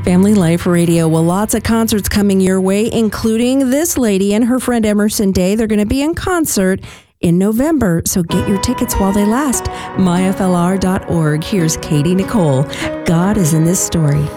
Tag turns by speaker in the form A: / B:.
A: Family Life Radio. Well, lots of concerts coming your way, including this lady and her friend Emerson Day. They're going to be in concert in November, so get your tickets while they last. myflr.org. Here's Katie Nicole. God is in this story.